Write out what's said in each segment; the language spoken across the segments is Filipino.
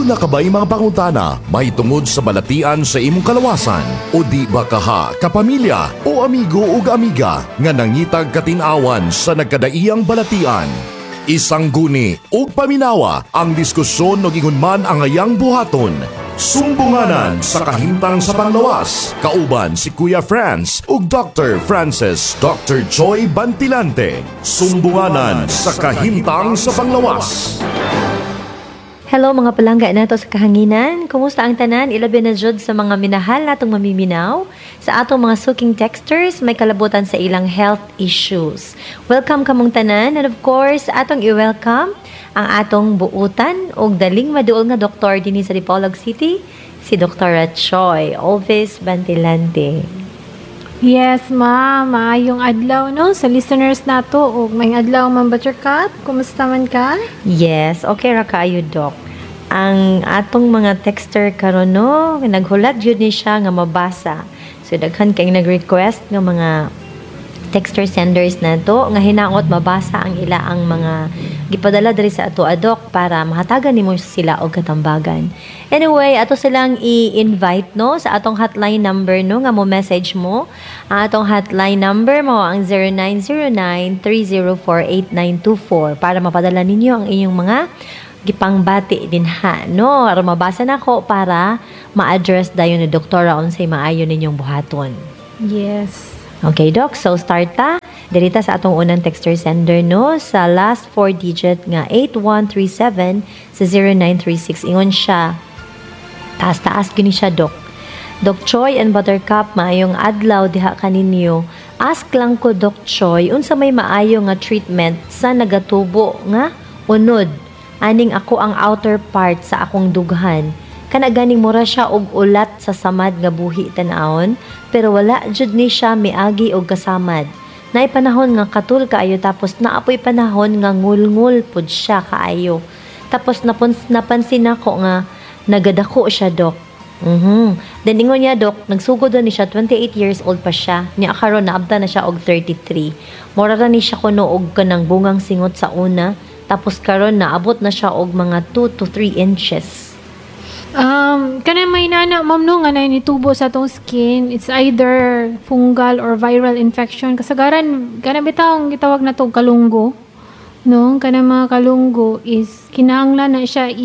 Doon na kabay mga pangutana, mahitungod sa balatian sa imong kalawasan, o di ba kaha, kapamilya, o amigo o amiga, nga nangitag katinawan sa nagkadaiyang balatian. Isang guni o paminawa ang diskusyon no gingon man ang ayang buhaton. Sumbunganan sa kahimtang sa panglawas, kauban si Kuya Franz ug Dr. Francis Dr. Joy Bantilante. Sumbunganan sa kahimtang sa panglawas. Hello mga palangga nato sa kahanginan. Kumusta ang tanan? Ilabi na jud sa mga minahal natong mamiminaw. Sa atong mga suking texters, may kalabutan sa ilang health issues. Welcome kamong tanan, and of course, atong i-welcome ang atong buutan og daling maduol nga doktor dinhi sa Dipolog City, si Dr. Choi Alves Bantilante. Yes, ma'am. Maayong adlaw, no? Sa listeners nato, o may adlaw, ma'am Buttercup. Kumusta man ka? Yes, okay ra kaayo, Doc. Ang atong mga texter karon, no, naghulat jud ni siya nga mabasa. So daghan kay nag-request nga mga texter senders nato nga hinaot mabasa ang ila ang mga gipadala diri sa ato adok para mahatagan nimo sila og katambagan. Anyway, ato silang i-invite no sa atong hotline number no nga mo message mo. Ang atong hotline number mo ang 0909-304-8924 para mapadala ninyo ang inyong mga gipangbati din ha no. Aron mabasa nako para ma-address dayon ni doktora unsay maayo ninyong buhaton. Yes. Okay, Doc. So, start ta. Dirita sa atong unang texter sender, no? Sa last 4 digit nga 8137 sa 0936. Ingon siya. Taas-taas gini siya, Doc. Doc Choi and Buttercup, maayong adlaw diha kaninyo. Ask lang ko, Doc Choi, unsa may maayo nga treatment sa nagatubo nga unod. Aning ako ang outer part sa akong dughan. Kana ganing mura siya og ulat sa samad nga buhi tan-awon, pero wala jud ni siya miagi og kasamad. Naay panahon nga katul kaayo tapos naapoy panahon nga ngul-ngul pud siya kaayo. Tapos napansin nako nga nagadako siya, Dok. Then ingon niya, Dok, nagsugod na ni siya 28 years old pa siya. Niya karon naabta na siya og 33. Mura ra ni siya kuno og kanang bungang singot sa una, tapos karon naabot na siya og mga 2 to 3 inches. Kana may nana, ma'am, no, nga na nitubo sa tong skin, it's either fungal or viral infection. Kasagaran, kana bitang gitawag na to kalunggo. No, kana mga kalunggo is kinahanglan na siya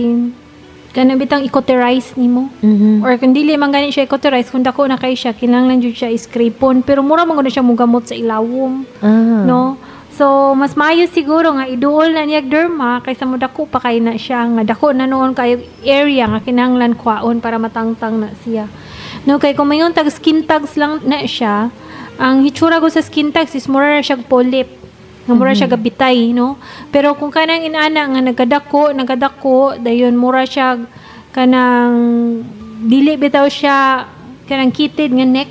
kana bitang i-cauterize nimo. Or kung dili man gani siya i-cauterize, kung dako na kay siya, kinahanglan jud siya iskripon. Pero mura man gud siya mugamot sa ilawom. No? So, mas maayo siguro nga iduol na niya derma kaysa mo dako pa kay na siya nga dako na noon kayo area nga kinahanglan kwaon para matangtang na siya. No, kay kung mayon tag skin tags lang na siya, ang hitsura ko sa skin tags is mura na siya polyp. Nga mura siya gabitay, no? Pero kung kanang inana nga nagadako, dayon mura siya kanang dili bitaw siya kanang kitid nga neck.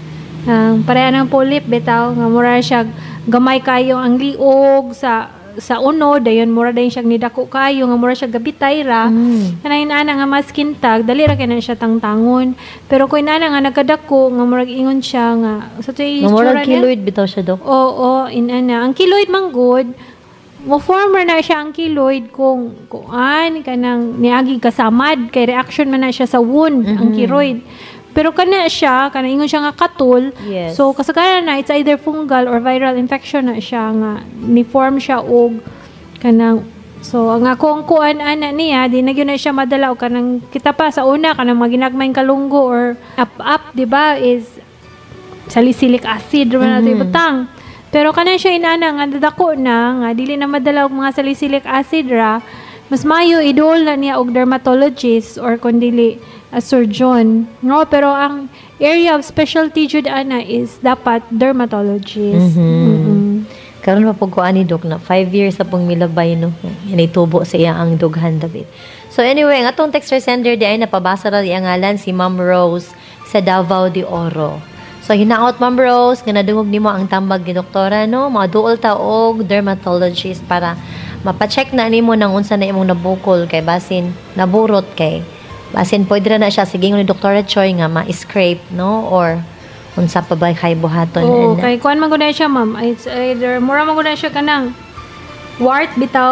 Pareha ng polyp bitaw nga mura siya gamay kayo ang liog sa unod, dayon mura dayon siya nidako kayo nga mura siya gabitay ra. Kanang inana nga maskin tag dali ra kay na siya tangtangon. Pero kung inana nga nagkadako nga mura ingon siya nga sa tuy mura keloid bitaw siya, Dok. Oo, inana ang keloid man good mo former na siya ang keloid kung kuan kanang niagi kasamad kay reaction man na siya sa wound ang keloid. Pero kana siya, ingon siya nga katul. Yes. So kasagaran na it's either fungal or viral infection na siya nga ni-form siya og kanang so ang akong kuan ana niya di na gyud na siya madala og kanang kita pa sa una kanang maginagmayng kalunggo or up di ba is salicylic acid ra na butang. Pero kana siya inana nga dadako na nga dili na madala og mga salicylic acid ra, mas mayo idol na niya og dermatologist or kundili a surgeon, no? Pero ang area of specialty jud ana is dapat dermatologist. Karon pa pug ani, Dok, na 5 years sa pong milabay, no? Yan tubo sa iya ang dughan David. So anyway, ang atong texter sender di ay napabasa ra ang ngalan si Ma'am Rose sa Davao de Oro. So hinaot, Ma'am Rose, nga nadungog nimo ang tambag ni doktora, no? Mga duol ta og dermatologist para mapacheck na nimo nang unsa na imong nabukol kay basin naburot kay basin pwede na siya sige ni Dr. Choi nga ma-scrape, no? Or unsa pa ba kay buhaton. Oh, kay kuan man gud siya, ma'am. It's either mura man gud siya kanang wart bitaw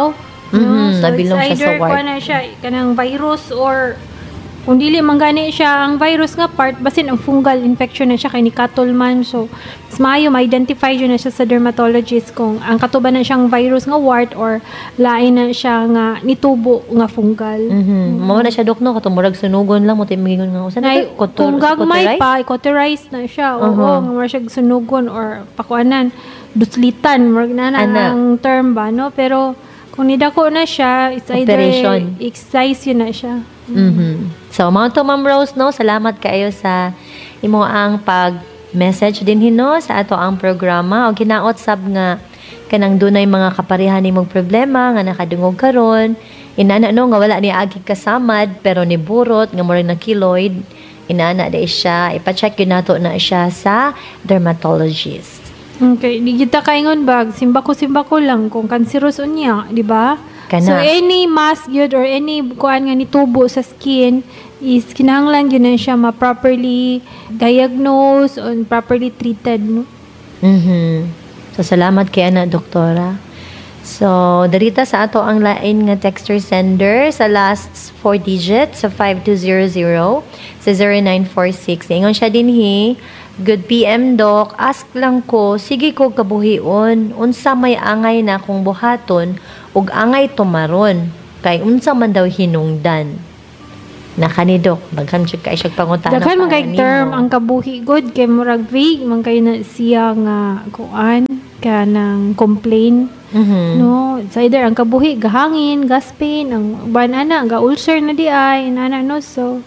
Mhm, nabilong siya sa either wart. kuha na siya kanang virus or kung dili man gani siya ang virus nga part, basin ang fungal infection na siya kay ni Katol man. So, mas maayo ma-identify yun na siya sa dermatologist kung ang katuban na siyang virus nga wart or lain na siya nga nitubo nga fungal. Mhm. Mao na siya dok no katumurag sunugon lang mo tay magingon nga usan Nay, kung gagmay pa, cauterize na siya. Oo, Uh-huh. nga mura siya sunugon or pakuanan, duslitan, murag na Ana. ang term ba, no? Pero, kung nidako na siya, it's either Operation. excise yun na siya. Mhm. So, mga to Ma'am Rose, no, salamat kayo sa imo ang pag-message din hino sa ato ang programa. O kinaot sab nga kanang dunay mga kaparehan nimong problema nga nakadungog karon. Inana no nga wala ni agi kasamad pero ni burot nga murag na keloid. Inana di siya ipa-check yun nato na siya sa dermatologist. Okay, di kita kaingon bag, simbako lang kung cancerous unya, di ba? Kana. So, any mass yun or any kuan nga nitubo sa skin is kinahanglan yun na siya ma-properly diagnose and properly treated, no? Mhm. So, salamat kay ana, doktora. So, darita sa ato ang lain nga texter sender sa last 4 digits sa 5200 sa 0946. Ingon siya din good PM Doc, ask lang ko, sige ko kabuhion, unsa may angay na kung buhaton, ug angay tumaron, kay unsa man daw hinungdan. Nakanidok, dagham jud kay siyang pangutana. Daghan man para kay term nimo. ang kabuhi good kay murag vague man kay na siya nga kuan kanang complain, Mhm. no? It's either ang kabuhi gahangin, gaspin, ang banana ga ulcer na di ay inana, no? So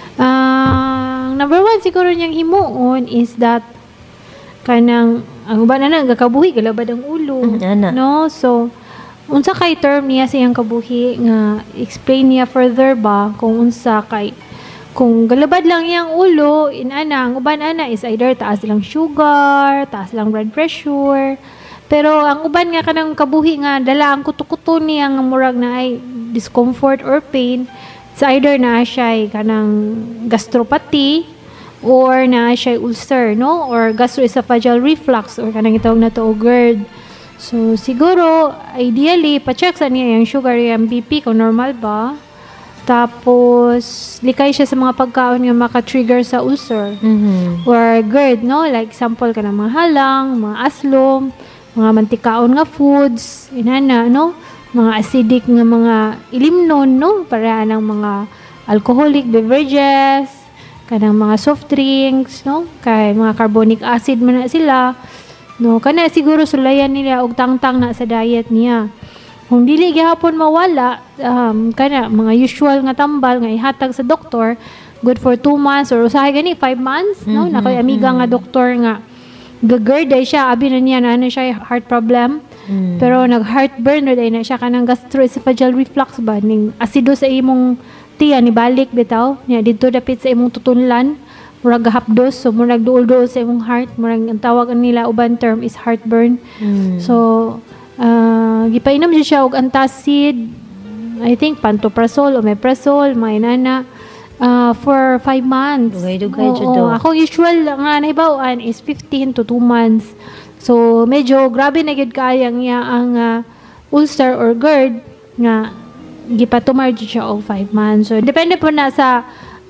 number one siguro niyang himuon is that kanang ang banana ga kabuhi galabad ang ulo, Ana. no? So unsa kay term niya siyang kabuhi nga explain niya further ba kung unsa kay kung galabad lang iyang ulo inana ang uban ana is either taas lang sugar, taas lang blood pressure, pero ang uban nga kanang kabuhi nga dala ang kuto-kuto niya nga murag na ay discomfort or pain, it's either na siya kanang gastropathy or na siya ulcer, no, or gastroesophageal reflux or kanang itawag na to GERD. So, siguro, ideally, pa-check sa niya yung sugar, yung BP, kung normal ba. Tapos, likay siya sa mga pagkaon nga maka-trigger sa ulcer. Mhm. Or GERD, no? Like, example ka ng mga halang, mga aslom, mga mantikaon nga foods, inana, no? Mga acidic nga mga ilimnon, no? Para ng mga alcoholic beverages, kanang mga soft drinks, no? Kay mga carbonic acid man na sila. No, kana siguro sulayan nila og tangtang na sa diet niya. Kung dili gihapon mawala, kana mga usual nga tambal nga ihatag sa doktor, good for 2 months or usahay gani 5 months, no? Nakoy amiga nga doktor nga gagerd ay siya, abi na niya na ano siya heart problem. Pero nag-heartburn na na siya kanang gastroesophageal reflux ba ning asido sa imong tiya ni balik bitaw niya didto dapit sa imong tutunlan. Murag hapdos, so murag duol-duol sa imong heart, murag ang tawag nila uban term is heartburn. So gipainom siya og antacid, I think pantoprazole, omeprazole, mainana for 5 months. Dugay-dugay jud Oo, daw. ako usual nga nahibawan is 15 to 2 months. So medyo grabe na gid kaya niya ang ulcer or GERD nga gipatumar jud siya og 5 months. So depende po na sa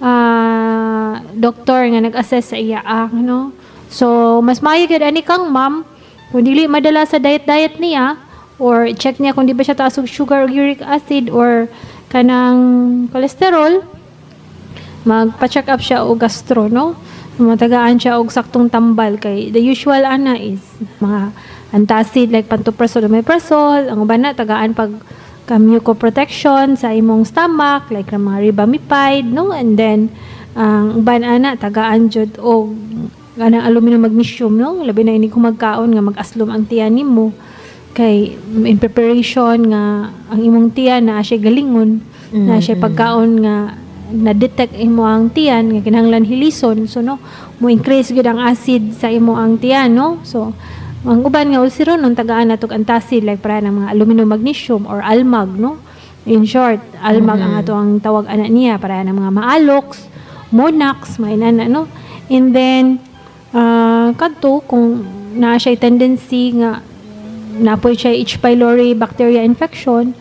doktor nga nag-assess sa iya no. So mas maayo gid ani kang ma'am kung dili madala sa diet niya or check niya kung di ba siya taas og sugar or uric acid or kanang cholesterol, magpa-check up siya og gastro, no. Matagaan siya og saktong tambal kay the usual ana is mga antacid like pantoprazole, omeprazole, ang uban na tagaan pag mucoprotection sa imong stomach like ng mga ribamipide, no, and then ang uban ana tagaan jud og ganang aluminum magnesium, no, labi na ini kung magkaon nga mag-aslom ang tiyan nimo kay in preparation nga ang imong tiyan na siya galingon, na siya pagkaon nga na-detect imo ang tiyan nga kinahanglan hilison, so no mo increase gyud ang acid sa imo ang tiyan, no. So ang uban nga ulceron nung tagaan natog antacid like para ng mga aluminum magnesium or almag, no. In short, almag ang ato ang tawag ana niya para ng mga maalox, monax, mainana, no. And then kadto kung naa siya tendency nga napoy siya H. pylori bacteria infection,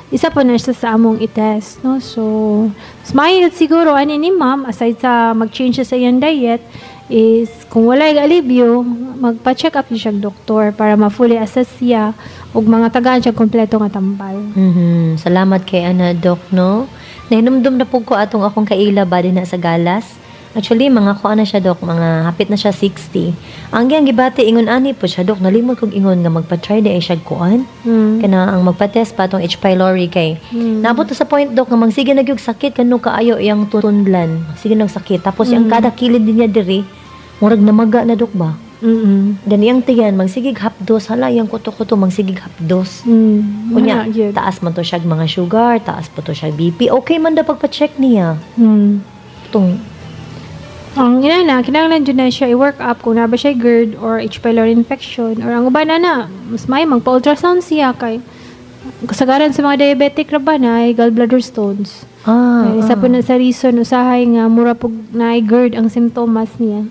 isa po na siya sa among i-test, no? So, smayod siguro, ani ni ma'am, aside sa mag-change siya sa iyang diet, is kung wala yung alibyo, magpa-check up siya ang doktor para ma-fully assess siya ug mga tagaan siya kompleto nga tambal. Salamat kay Ana, Doc, no? Nahinumdum na po ko atong akong kaila ba din na sa galas. Actually, mga kuha na siya, Dok, mga hapit na siya 60. Ang giyang gibati, ingon ani po siya, Dok, nalimot kong ingon nga magpa-try na siya kuan. Kana ang magpa-test pa itong H. pylori kay. Naabot na sa point, Dok, nga magsige na yung sakit, kanu kaayo yung tunlan. Sige nang sakit. Tapos yung kada kilid din niya diri, murag namaga na, Dok, ba? Dan iyang tiyan, magsigig hapdos, hala, yung kuto-kuto, magsigig hapdos. Kunya, taas man to siya mga sugar, taas po to siya BP. Okay man da pagpa-check niya. Itong, ang ina na, kinahanglan dyan na siya i-work up kung na ba siya GERD or H. pylori infection or ang uban na, mas may magpa-ultrasound siya kay kasagaran sa mga diabetic ra ba na ay gallbladder stones. Isa po na sa reason usahay nga mura pug na ay GERD ang simptomas niya.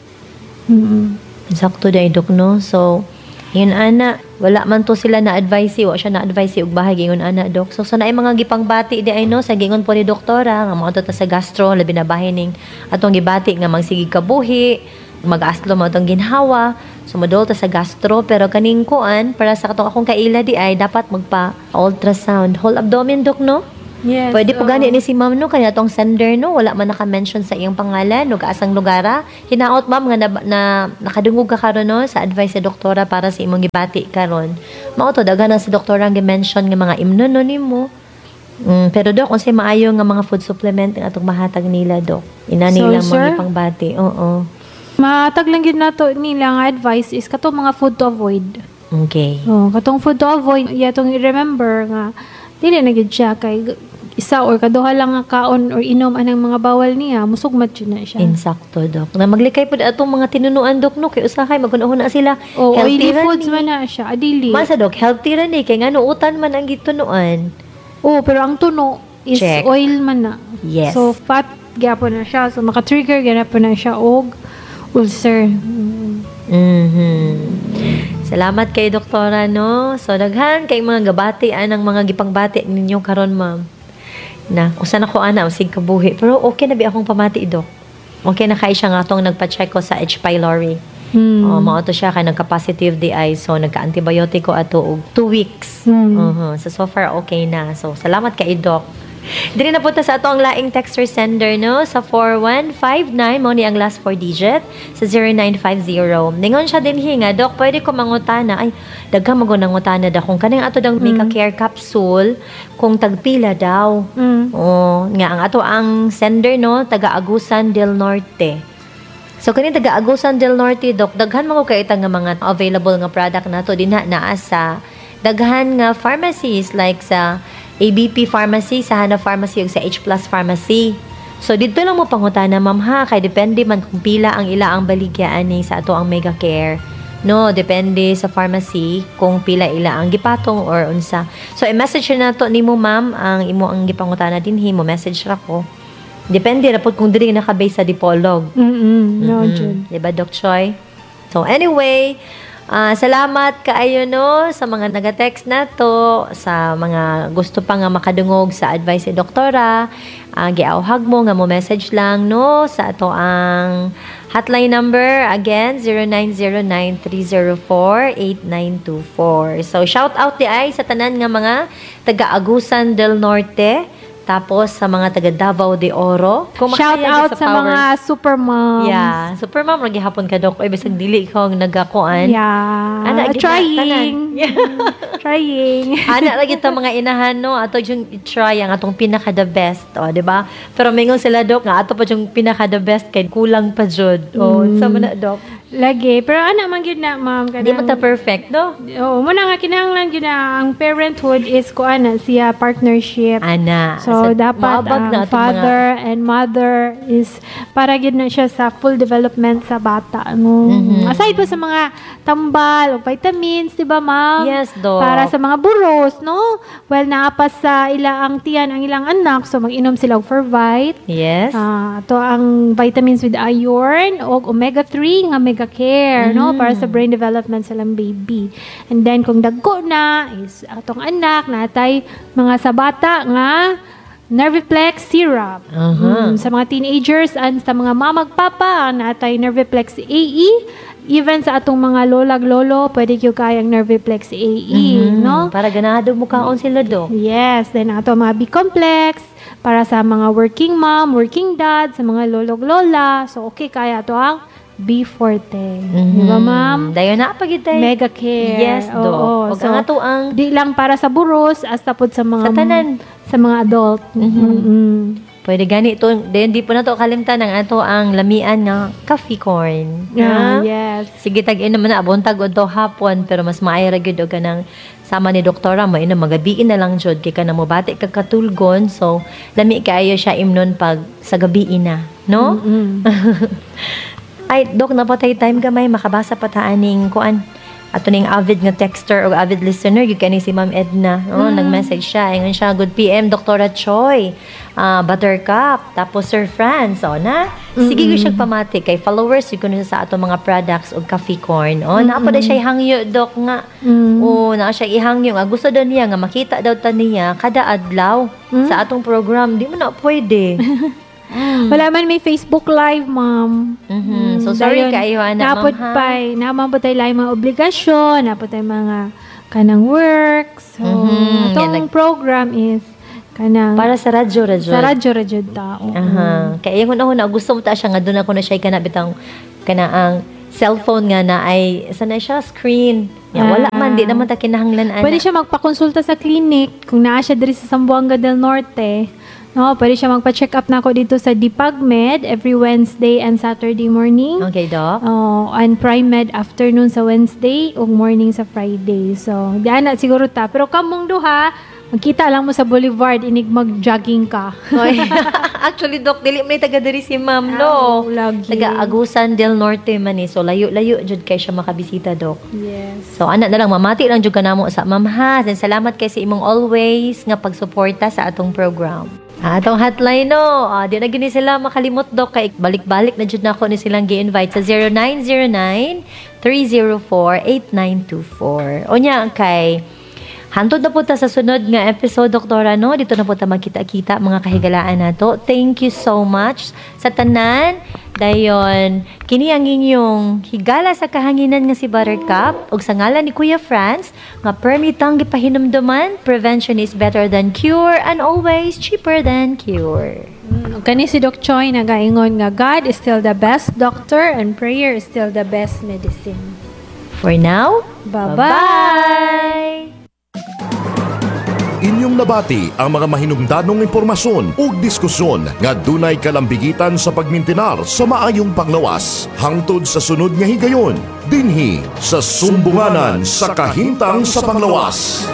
sakto dahil, Dok, no? So, yun, ana, wala man to sila na-advise, wa siya na-advise og bahay, yun, ana, Dok. So, sana ay mga gipangbati di ay, no, sa gingon po ni doktora, nga mga to sa gastro, labi na bahay ning atong gibati nga magsigig kabuhi, mag-aslo mo itong ginhawa, sumudol ta sa gastro, pero kaning kuan, para sa katong akong kaila di ay, dapat magpa-ultrasound. Whole abdomen, Dok, no? Yes. Pwede po gani ni si ma'am, no, kanya tong sender, no, wala man naka-mention sa iyang pangalan, no, kaasang lugara. Hinaot, ma'am, nga na nakadungog ka karon, no, sa advice sa doktora para sa imong gibati karon. Mao to daga na sa doktora nga mention nga mga imnon no nimo. Pero, Dok, kung say maayo nga mga food supplement nga atong mahatag nila, Dok. Ina nila So, mga sir? ipangbati. Oo. Matag lang yun nato nila nga advice is katong mga food to avoid. Okay. Katong food to avoid, yatong i-remember nga dili na gyud siya kay isa or kaduha lang nga kaon or inom anang mga bawal niya, musugmat yun na siya. Insakto, Dok. Na maglikay po atong mga tinunuan, Dok, no, kay usahay magunahon na sila. Oily ra foods ni. man na siya, adili. Masa, Dok, healthy ra ni kay ngano utan man ang gitunuan. Pero ang tuno is Check. oil man na. Yes. So, fat gyapon na siya. So, maka-trigger gyapon na siya og ulcer. Salamat kay doktora, no. So daghan kay mga gabati anang mga gipangbati ninyo karon, ma'am. Na usa na ko ana usig kabuhi, pero okay na bi akong pamati, Dok. Okay na kay siya nga atong nagpa-check ko sa H. pylori. Mao to siya kay nagka-positive di ay, so nagka-antibiotic ko ato og 2 weeks. So far okay na. So salamat kay Doc. Dili na punta sa ato ang laing texter sender, no, sa 4159 mo ni ang last 4 digit sa 0950. Ningon siya din hinga, Doc, pwede ko mangutana. Ay, daghang magunangutana da kung kaning ato dang Mega Care capsule kung tagpila daw. Nga ang ato ang sender, no, taga Agusan del Norte. So kani taga Agusan del Norte, Doc, daghan mo kay nga mga available nga product nato dinha naa sa daghan nga pharmacies like sa ABP Pharmacy, sa Hana Pharmacy ug sa H Plus Pharmacy. So dito lang mo pangutana, ma'am, ha, kay depende man kung pila ang ila ang baligyan ni sa ato ang Mega Care. No, depende sa pharmacy kung pila ila ang gipatong or unsa. So i-message na to nimo, ma'am, ang imo ang gipangutana dinhi mo, message ra ko. Depende ra pud kung diri naka-base sa Dipolog. No, Jud. Diba, Doc Choi? So anyway, salamat kaayo, no, sa mga nag-text na to, sa mga gusto pa nga makadungog sa advice ni doktora. Giawhag mo nga mo message lang, no, sa ato ang hotline number, again, 0909-304-8924. So shout out di ay sa tanan nga mga taga Agusan del Norte, tapos sa mga taga Davao de Oro. Shout out sa mga super moms. Yeah, super mom lagi hapon ka, Dok. Ay bisag dili ko nagakuan. Yeah. Ana, gid na, Trying. Trying. Ana lagi ta mga inahan, no, ato yung i-try ang atong pinaka the best, o, di ba? Pero mingon sila, Dok, nga ato pa yung pinaka the best kay kulang pa jud. O, sa man na, Dok. Lagi. Pero ana man gyud na, ma'am. Di mo ta perfect, no? Muna nga kinahanglan gyud na ang parenthood is kuana siya partnership. Ana. So So, dapat maabag na ang atong father and mother is para gid na siya sa full development sa bata. No? Aside pa sa mga tambal o vitamins, di ba, ma'am? Yes, Doc. Para sa mga buros, no? Well, naapas sa ilang tiyan ang ilang anak, so mag-inom sila og Fervite. Yes. Ito ang vitamins with iron o omega-3 nga mega care, no? Para sa brain development sa lang baby. And then, kung dagko na, is atong anak, natay mga sa bata nga Nerviplex syrup. Sa mga teenagers and sa mga mamagpapa, natay Nerviplex AE. Even sa atong mga lolag-lolo, pwede kyo kayang Nerviplex AE, no? Para ganado mo kaon sila, Dok. Yes, then ato mga B-complex para sa mga working mom, working dad, sa mga lolog-lola. So, okay, kaya ito ang B-Forte. Di ba, ma'am? Dayon na pagitay. Mega care. Yes, Dok. Oo. Huwag ang ato ang Di lang para sa buros, hasta po sa mga sa tanan. sa mga adult. Pwede gani ito. Then, di po na to kalimtan ang ato ang lamian nga coffee corn. Yes. Sige, tag-in naman na. Abontag o to hapon. Pero mas maayra gyud o ka ng sama ni doktora mo. Ina, magabiin na lang jud. Kaya ka na mo bati kagkatulgon. So, lami kayo siya imnon pag sa gabiin na. No? Ay, Dok, napatay time gamay, makabasa pa taaning kuan. Ato ning avid nga texter o avid listener, yung kani si Ma'am Edna. Nag-message siya. Ingon siya, good PM, Dr. Choi. Buttercup. Tapos Sir Franz. Sige ko siya pamati. Kay followers, yung kuno sa ato mga products o coffee corn. Naapa na siya ihangyo, Dok, nga. Na siya ihangyo. Nga, gusto daw niya, nga makita daw ta niya, kada adlaw sa atong program. Di mo na pwede. Wala man may Facebook Live, ma'am. So, sorry kayo, anak, napod ma'am, ha? pa, naman po tayo lang mga obligasyon, napod tayo mga kanang work. So, itong program is kanang para sa radyo. sa radyo tao. Kaya yung una gusto mo ta siya nga doon ako na siya kanabitang ang cellphone nga na ay sana siya screen. Wala man, di naman ta kinahanglan. Pwede siya magpakonsulta sa clinic kung naa siya diri sa Zamboanga del Norte. No, pwede siya magpa-check up na ako dito sa DPAGMed every Wednesday and Saturday morning. Okay, Doc. And PrimeMed afternoon sa Wednesday ug morning sa Friday. So, diyan na siguro ta. Pero kamong duha, magkita lang mo sa Boulevard, inig mag-jogging ka. Actually, Doc, dili man taga diri si Ma'am, no. Lagi. Taga Agusan del Norte man So, layo-layo jud kay siya makabisita, Doc. Yes. So, ana na lang, mamati lang jud kanamo sa Ma'am, ha. And salamat kay sa imong always nga pagsuporta sa atong program. Atong hotline, no. Di na gini sila makalimot, Doc. Kay balik-balik na jud na ako ni silang gi-invite sa 0909-304-8924. O niya, kay hantod na po ta sa sunod nga episode, Doktora, no? Dito na po ta magkita-kita mga kahigalaan nato. Thank you so much sa tanan. Dayon, kini ang inyong higala sa kahanginan nga si Buttercup ug sa ngalan ni Kuya Franz nga permitang gipahinumduman, prevention is better than cure and always cheaper than cure. Kani si Doc Choi nagaingon nga God is still the best doctor and prayer is still the best medicine. For now, Bye-bye! Inyong nabati ang mga mahinungdanong impormasyon ug diskusyon nga dunay kalambigitan sa pagmintinar sa maayong panglawas hangtod sa sunod nga higayon dinhi sa sumbunganan sa kahimtang sa panglawas.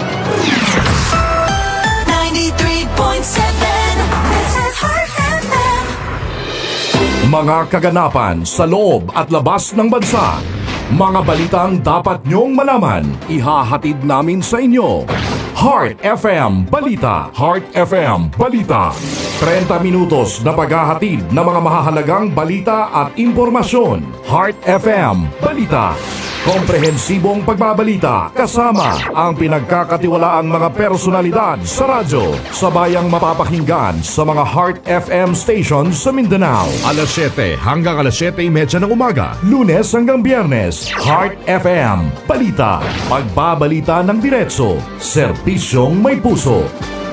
93.7 This is Heart FM. Mga kaganapan sa loob at labas ng bansa. Mga balitang dapat nyong malaman, ihahatid namin sa inyo. Heart FM Balita. Heart FM Balita. 30 minutos na paghahatid ng mga mahahalagang balita at impormasyon. Heart FM Balita. Komprehensibong pagbabalita kasama ang pinagkakatiwalaang mga personalidad sa radyo. Sabayang mapapakinggan sa mga Heart FM stations sa Mindanao. Alas 7 hanggang alas 7:30 ng umaga. Lunes hanggang Biyernes. Heart FM Balita. Pagbabalita ng diretso. Serbisyong may puso.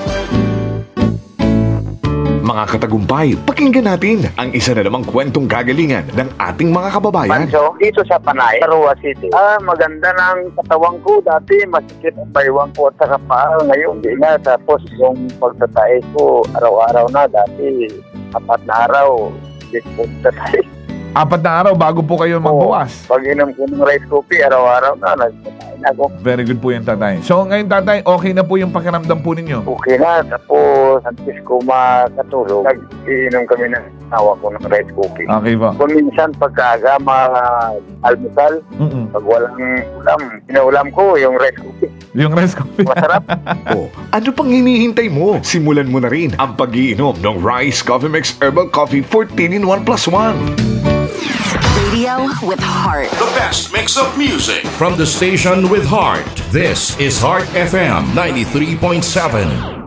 Mga katagumpay, pakinggan natin ang isa na namang kwentong kagalingan ng ating mga kababayan. Manso, dito sa Panay, Arua City. Maganda ng katawan ko. Dati masikip ang baywang ko at saka paa. Ngayon, di na. Tapos yung pagtatay ko, araw-araw na. Dati, 4 na araw, di ko tatay. 4 na araw bago po kayo magbawas. Pag inom ko ng rice coffee, araw-araw na. Nagtatay na ako. Very good po yan, tatay. So, ngayon, tatay, okay na po yung pakiramdam po ninyo? Okay na, tapos antes ko makatulog, nag-iinom kami ng tawa ko ng rice cookie. Okay po. Kung minsan pagkaaga almusal, pag walang ulam, pinaulam ko yung rice cookie. Yung rice coffee. Masarap. Oh, ano pang hinihintay mo? Simulan mo na rin ang pag-iinom ng Rice Coffee Mix Herbal Coffee 14-in-1 + 1. Radio with heart. The best mix of music from the station with heart. This is Heart FM 93.7.